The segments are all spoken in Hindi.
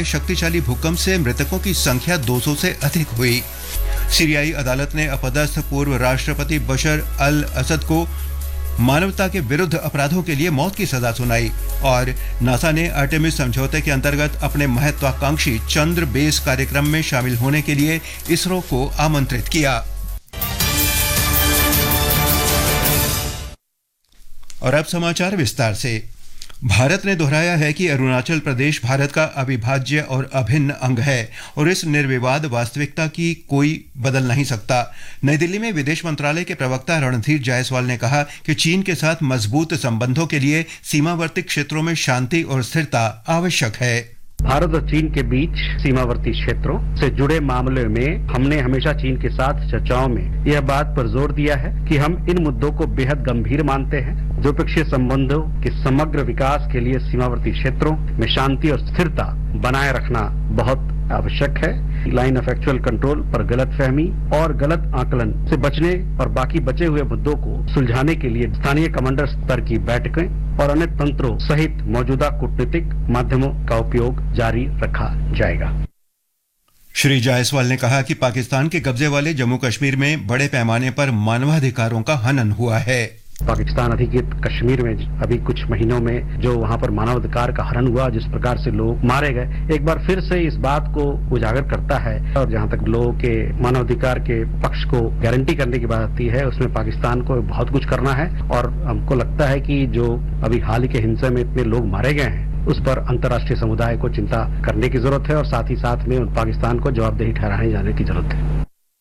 आए शक्तिशाली भूकंप से मृतकों की संख्या 200 से अधिक हुई। सीरियाई अदालत ने अपदस्थ पूर्व राष्ट्रपति बशर अल असद को मानवता के विरुद्ध अपराधों के लिए मौत की सजा सुनाई। और नासा ने आर्टेमिस समझौते के अंतर्गत अपने महत्वाकांक्षी चंद्र बेस कार्यक्रम में शामिल होने के लिए इसरो को आमंत्रित किया। और अब समाचार विस्तार से। भारत ने दोहराया है कि अरुणाचल प्रदेश भारत का अविभाज्य और अभिन्न अंग है और इस निर्विवाद वास्तविकता की कोई बदल नहीं सकता। नई दिल्ली में विदेश मंत्रालय के प्रवक्ता रणधीर जायसवाल ने कहा कि चीन के साथ मजबूत संबंधों के लिए सीमावर्ती क्षेत्रों में शांति और स्थिरता आवश्यक है। भारत और चीन के बीच सीमावर्ती क्षेत्रों से जुड़े मामले में हमने हमेशा चीन के साथ चर्चाओं में यह बात पर जोर दिया है कि हम इन मुद्दों को बेहद गंभीर मानते हैं। द्विपक्षीय संबंधों के समग्र विकास के लिए सीमावर्ती क्षेत्रों में शांति और स्थिरता बनाए रखना बहुत आवश्यक है। लाइन ऑफ एक्चुअल कंट्रोल पर गलतफहमी और गलत आकलन से बचने और बाकी बचे हुए मुद्दों को सुलझाने के लिए स्थानीय कमांडर स्तर की बैठकें और अन्य तंत्रों सहित मौजूदा कूटनीतिक माध्यमों का उपयोग जारी रखा जाएगा। श्री जायसवाल ने कहा कि पाकिस्तान के कब्जे वाले जम्मू कश्मीर में बड़े पैमाने पर मानवाधिकारों का हनन हुआ है। पाकिस्तान अधिकृत कश्मीर में अभी कुछ महीनों में जो वहां पर मानवाधिकार का हनन हुआ, जिस प्रकार से लोग मारे गए, एक बार फिर से इस बात को उजागर करता है। और जहां तक लोगों के मानवाधिकार के पक्ष को गारंटी करने की बात आती है, उसमें पाकिस्तान को बहुत कुछ करना है। और हमको लगता है कि जो अभी हाल ही के हिंसा में इतने लोग मारे गए हैं, उस पर अंतर्राष्ट्रीय समुदाय को चिंता करने की जरूरत है और साथ ही साथ में पाकिस्तान को जवाबदेही ठहराने जाने की जरूरत है।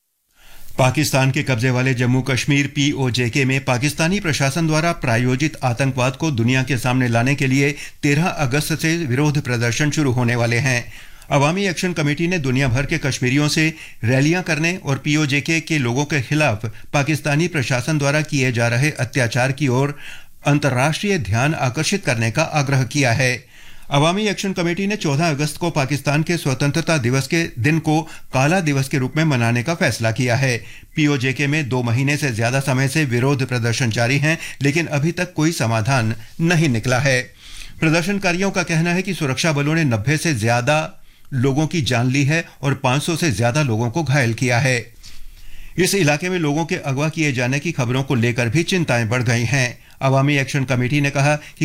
पाकिस्तान के कब्जे वाले जम्मू कश्मीर POJK में पाकिस्तानी प्रशासन द्वारा प्रायोजित आतंकवाद को दुनिया के सामने लाने के लिए 13 अगस्त से विरोध प्रदर्शन शुरू होने वाले हैं। अवामी एक्शन कमेटी ने दुनिया भर के कश्मीरियों से रैलियां करने और POJK के लोगों के खिलाफ पाकिस्तानी प्रशासन द्वारा किए जा रहे अत्याचार की ओर अंतर्राष्ट्रीय ध्यान आकर्षित करने का आग्रह किया है। अवामी एक्शन कमेटी ने 14 अगस्त को पाकिस्तान के स्वतंत्रता दिवस के दिन को काला दिवस के रूप में मनाने का फैसला किया है। POJK में 2 महीने से ज्यादा समय से विरोध प्रदर्शन जारी हैं, लेकिन अभी तक कोई समाधान नहीं निकला है। प्रदर्शनकारियों का कहना है कि सुरक्षा बलों ने 90 से ज्यादा लोगों की जान ली है और 500 से ज्यादा लोगों को घायल किया है। इस इलाके में लोगों के अगवा किए जाने की खबरों को लेकर भी चिंताएं बढ़ गई हैं। अवामी एक्शन कमेटी ने कहा कि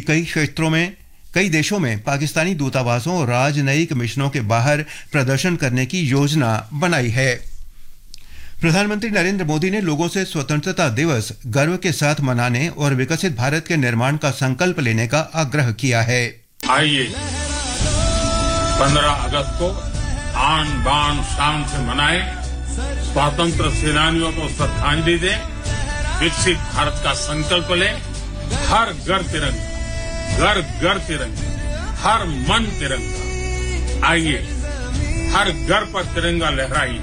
कई देशों में पाकिस्तानी दूतावासों और राजनयिक मिशनों के बाहर प्रदर्शन करने की योजना बनाई है। प्रधानमंत्री नरेंद्र मोदी ने लोगों से स्वतंत्रता दिवस गर्व के साथ मनाने और विकसित भारत के निर्माण का संकल्प लेने का आग्रह किया है। आइए 15 अगस्त को आन बान शान से मनाएं, स्वतंत्र सेनानियों को श्रद्धांजलि दें, विकसित भारत का संकल्प लें। हर घर तिरंगा, घर घर तिरंगा, हर मन तिरंगा। आइए हर घर पर तिरंगा लहराइए।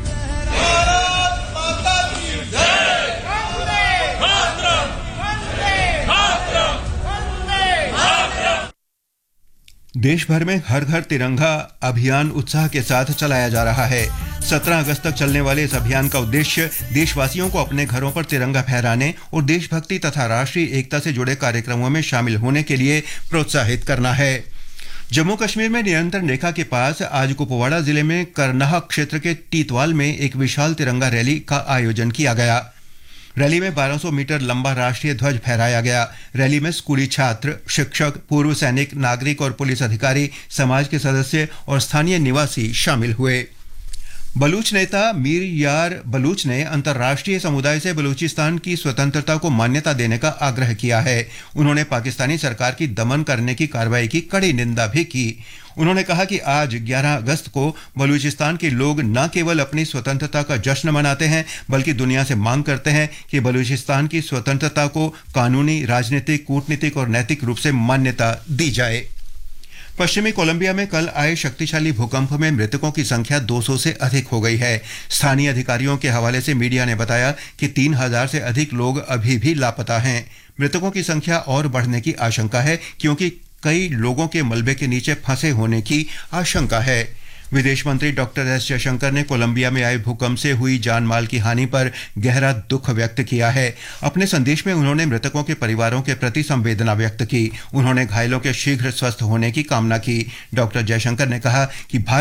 देश भर में हर घर तिरंगा अभियान उत्साह के साथ चलाया जा रहा है। 17 अगस्त तक चलने वाले इस अभियान का उद्देश्य देशवासियों को अपने घरों पर तिरंगा फहराने और देशभक्ति तथा राष्ट्रीय एकता से जुड़े कार्यक्रमों में शामिल होने के लिए प्रोत्साहित करना है। जम्मू कश्मीर में नियंत्रण रेखा के पास आज कुपवाड़ा जिले में करनाह क्षेत्र के टीतवाल में एक विशाल तिरंगा रैली का आयोजन किया गया। रैली में 1200 मीटर लंबा राष्ट्रीय ध्वज फहराया गया। रैली में स्कूली छात्र, शिक्षक, पूर्व सैनिक, नागरिक और पुलिस अधिकारी, समाज के सदस्य और स्थानीय निवासी शामिल हुए। बलूच नेता मीर यार बलूच ने अंतर्राष्ट्रीय समुदाय से बलूचिस्तान की स्वतंत्रता को मान्यता देने का आग्रह किया है। उन्होंने पाकिस्तानी सरकार की दमन करने की कार्रवाई की कड़ी निंदा भी की। उन्होंने कहा कि आज 11 अगस्त को बलूचिस्तान के लोग न केवल अपनी स्वतंत्रता का जश्न मनाते हैं, बल्कि दुनिया से मांग करते हैं कि बलूचिस्तान की स्वतंत्रता को कानूनी, राजनीतिक, कूटनीतिक और नैतिक रूप से मान्यता दी जाए। पश्चिमी कोलंबिया में कल आए शक्तिशाली भूकंप में मृतकों की संख्या 200 से अधिक हो गई है। स्थानीय अधिकारियों के हवाले से मीडिया ने बताया कि 3000 से अधिक लोग अभी भी लापता हैं। मृतकों की संख्या और बढ़ने की आशंका है, क्योंकि कई लोगों के मलबे के नीचे फंसे होने की आशंका है। विदेश मंत्री डॉक्टर एस जयशंकर ने कोलंबिया में आए भूकंप से हुई जान माल की हानि पर गहरा दुख व्यक्त किया है। अपने संदेश में उन्होंने मृतकों के परिवारों के प्रति संवेदना व्यक्त की। उन्होंने घायलों के शीघ्र स्वस्थ होने की कामना की। डॉक्टर जयशंकर ने कहा कि